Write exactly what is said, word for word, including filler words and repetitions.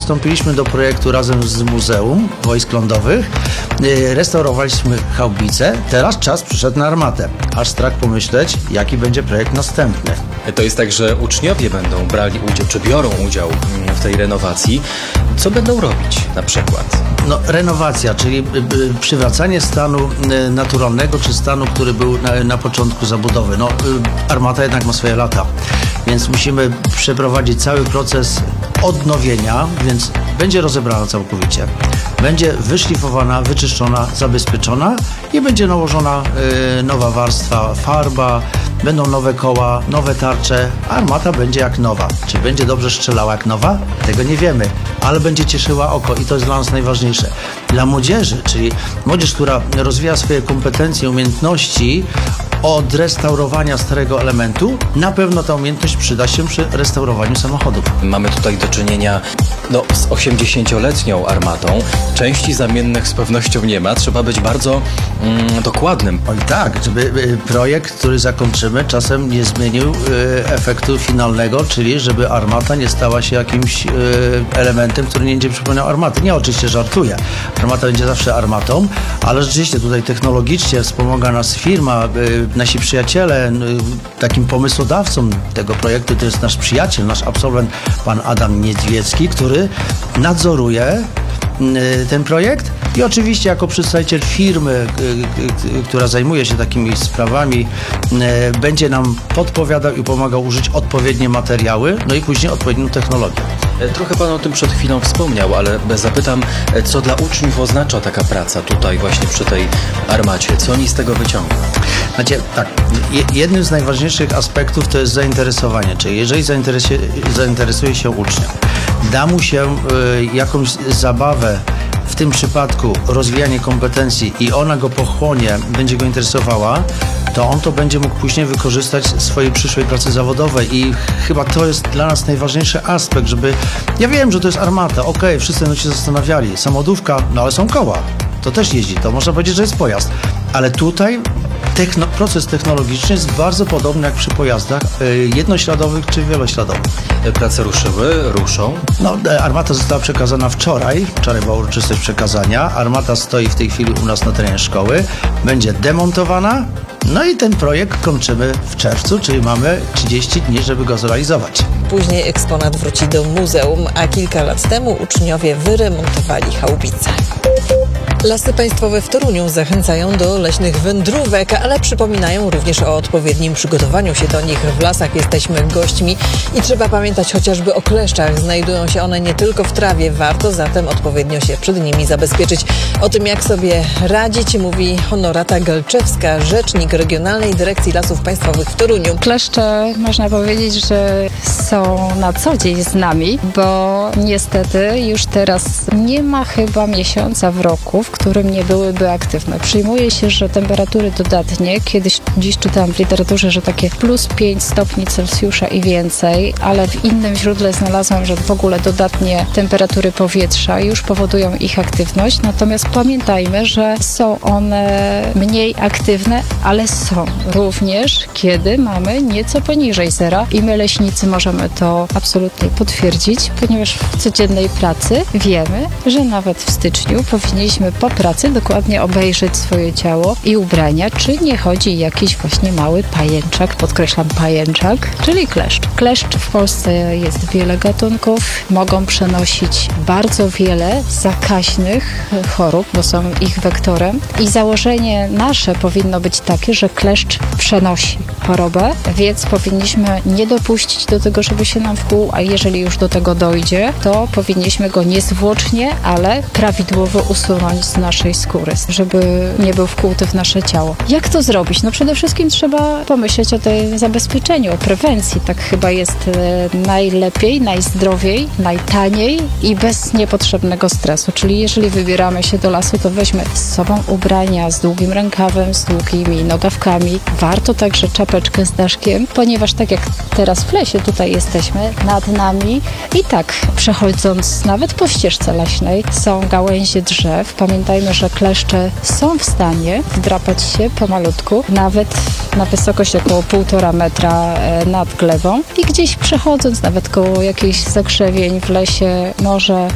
przystąpiliśmy do projektu razem z Muzeum Wojsk Lądowych. Restaurowaliśmy chałbice. Teraz czas przyszedł na armatę. Aż strach pomyśleć, jaki będzie projekt następny. To jest tak, że uczniowie będą brali udział, czy biorą udział w tej renowacji. Co będą robić na przykład? No, renowacja, czyli przywracanie stanu naturalnego, czy stanu, który był na, na początku zabudowy. No, armata jednak ma swoje lata, więc musimy przeprowadzić cały proces odnowienia, więc będzie rozebrana całkowicie. Będzie wyszlifowana, wyczyszczona, zabezpieczona i będzie nałożona y, nowa warstwa, farba, będą nowe koła, nowe tarcze, a armata będzie jak nowa. Czy będzie dobrze strzelała jak nowa? Tego nie wiemy, ale będzie cieszyła oko i to jest dla nas najważniejsze. Dla młodzieży, czyli młodzież, która rozwija swoje kompetencje, umiejętności od restaurowania starego elementu, na pewno ta umiejętność przyda się przy restaurowaniu samochodów. Mamy tutaj do czynienia no, z osiemdziesięcioletnią armatą. Części zamiennych z pewnością nie ma. Trzeba być bardzo mm, dokładnym. Oj tak, żeby y, projekt, który zakończymy, czasem nie zmienił y, efektu finalnego, czyli żeby armata nie stała się jakimś y, elementem, który nie będzie przypominał armaty. Nie, oczywiście żartuję. Armata będzie zawsze armatą, ale rzeczywiście tutaj technologicznie wspomaga nas firma, y, nasi przyjaciele. Y, takim pomysłodawcą tego projektu to jest nasz przyjaciel, nasz absolwent, pan Adam Niedźwiecki, który nadzoruje ten projekt i oczywiście jako przedstawiciel firmy, która zajmuje się takimi sprawami, będzie nam podpowiadał i pomagał użyć odpowiednie materiały, no i później odpowiednią technologię. Trochę Pan o tym przed chwilą wspomniał, ale zapytam, co dla uczniów oznacza taka praca tutaj właśnie przy tej armacie? Co oni z tego wyciągną? Znaczy, tak, jednym z najważniejszych aspektów to jest zainteresowanie, czyli jeżeli zainteresuje, zainteresuje się ucznia, da mu się y, jakąś zabawę, w tym przypadku rozwijanie kompetencji i ona go pochłonie, będzie go interesowała, to on to będzie mógł później wykorzystać w swojej przyszłej pracy zawodowej i chyba to jest dla nas najważniejszy aspekt, żeby... Ja wiem, że to jest armata, okej, okay, wszyscy będą się zastanawiali, samochodówka, no ale są koła, to też jeździ, to można powiedzieć, że jest pojazd, ale tutaj techno, proces technologiczny jest bardzo podobny jak przy pojazdach y, jednośladowych czy wielośladowych. Prace ruszyły, ruszą? No, armata została przekazana wczoraj, wczoraj była uroczystość przekazania, armata stoi w tej chwili u nas na terenie szkoły, będzie demontowana, no i ten projekt kończymy w czerwcu, czyli mamy trzydzieści dni, żeby go zrealizować. Później eksponat wróci do muzeum, a kilka lat temu uczniowie wyremontowali chałbicę. Lasy Państwowe w Toruniu zachęcają do leśnych wędrówek, ale przypominają również o odpowiednim przygotowaniu się do nich. W lasach jesteśmy gośćmi i trzeba pamiętać chociażby o kleszczach. Znajdują się one nie tylko w trawie, warto zatem odpowiednio się przed nimi zabezpieczyć. O tym, jak sobie radzić, mówi Honorata Galczewska, rzecznik Regionalnej Dyrekcji Lasów Państwowych w Toruniu. Kleszcze, można powiedzieć, że są na co dzień z nami, bo niestety już teraz nie ma chyba miesiąca w roku, w którym nie byłyby aktywne. Przyjmuje się, że temperatury dodatnie, kiedyś dziś czytałam w literaturze, że takie plus pięć stopni Celsjusza i więcej, ale w innym źródle znalazłam, że w ogóle dodatnie temperatury powietrza już powodują ich aktywność. Natomiast pamiętajmy, że są one mniej aktywne, ale są również, kiedy mamy nieco poniżej zera i my leśnicy możemy to absolutnie potwierdzić, ponieważ w codziennej pracy wiemy, że nawet w styczniu powinniśmy po pracy dokładnie obejrzeć swoje ciało i ubrania, czy nie chodzi jakiś właśnie mały pajęczak, podkreślam pajęczak, czyli kleszcz. Kleszcz w Polsce jest wiele gatunków, mogą przenosić bardzo wiele zakaźnych chorób, bo są ich wektorem i założenie nasze powinno być takie, że kleszcz przenosi chorobę, więc powinniśmy nie dopuścić do tego, żeby się nam wkłuł, a jeżeli już do tego dojdzie, to powinniśmy go niezwłocznie, ale prawidłowo usunąć z naszej skóry, żeby nie był wkłuty w nasze ciało. Jak to zrobić? No przede wszystkim trzeba pomyśleć o tym zabezpieczeniu, o prewencji. Tak chyba jest e, najlepiej, najzdrowiej, najtaniej i bez niepotrzebnego stresu. Czyli jeżeli wybieramy się do lasu, to weźmy z sobą ubrania z długim rękawem, z długimi nogawkami. Warto także czapeczkę z daszkiem, ponieważ tak jak teraz w lesie tutaj jesteśmy, nad nami i tak przechodząc nawet po ścieżce leśnej są gałęzie drzew. Pamiętajmy, że kleszcze są w stanie wdrapać się pomalutku, nawet na wysokość około półtora metra nad glebą i gdzieś przechodząc nawet koło jakichś zakrzewień w lesie może